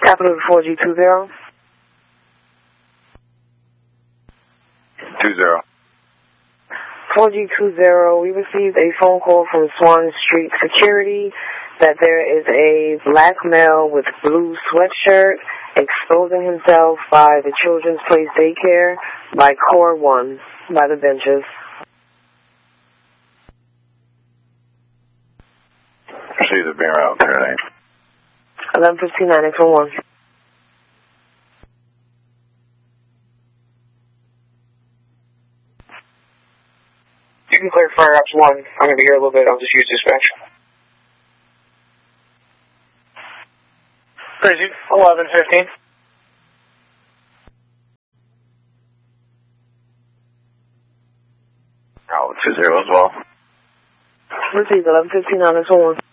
Capital 4G20. 20. 4G20, we received a phone call from Swan Street Security that there is a black male with blue sweatshirt exposing himself by the Children's Place Daycare by Core 1, by the benches. Proceed to bear out there, name. 1159 X1. You can clear fire ups 1. I'm going to be here a little bit. I'll just use dispatch. Crazy. 1115. Oh, 20 as well. Received 1159 X1.